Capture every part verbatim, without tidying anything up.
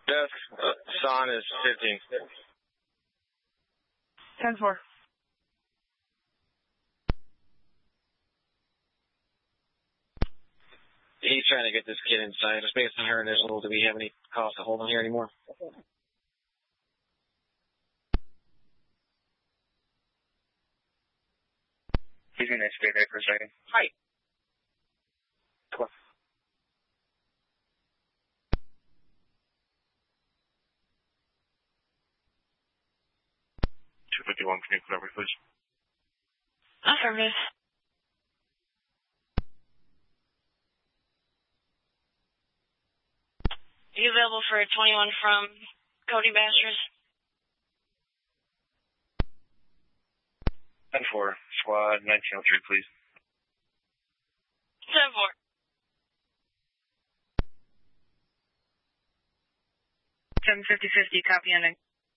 Desk, uh, Son is fifteen. ten four. He's trying to get this kid inside. Just based on her initial, do we have any cause to hold him here anymore? He's going to stay there for a second. Hi. two fifty-one, can you put over, please? Affirmative. Are you available for a twenty-one from Cody Basters? ten four, squad nineteen oh three, please. ten four. seven fifty fifty, copy ending.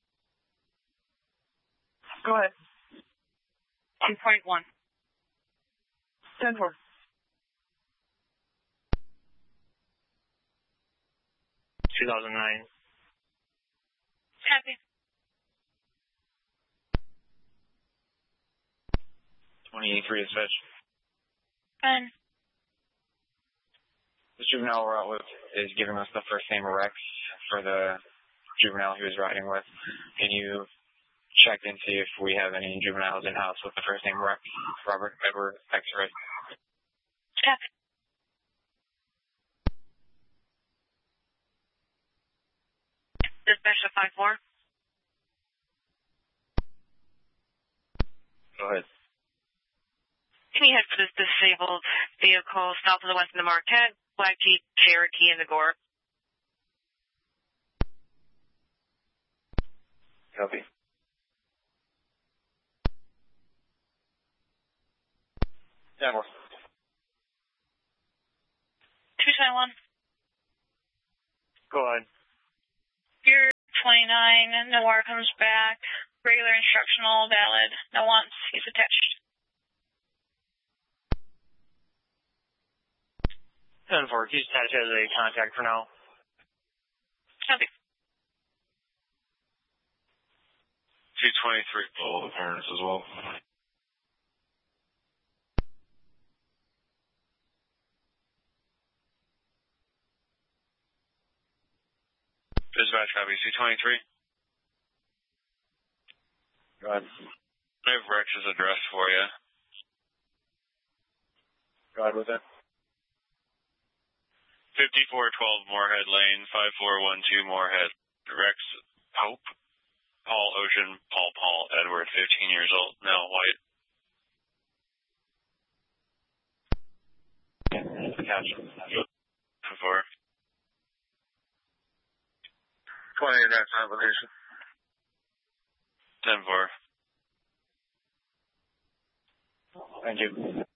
Go ahead. two point one. ten four. two thousand nine. Copy. twenty-three dispatch. Fine. The juvenile we're out with is giving us the first name of Rex for the juvenile he was riding with. Can you check and see if we have any juveniles in-house with the first name Rex? Robert Edward X-Ray. Copy. Dispatch to five four. Go ahead. Can you head for this disabled vehicle south of the west of the Marquette, Black Jeep, Cherokee, and the Gore? Copy. ten four. two twenty-one. Go ahead. You're twenty-nine, Noir comes back. Regular instructional, valid. No wants, he's attached. ten four, he's attached as a contact for now. Copy. two twenty-three, full appearance as well. Dispatch copy, two twenty-three. Go ahead. I have Rex's address for you. Go ahead with it. fifty-four twelve Moorhead Lane, five four one two Moorhead. Rex Hope, Paul Ocean, Paul Paul Edward, fifteen years old, now white. Catch. Four. twenty next application. ten four. Thank you.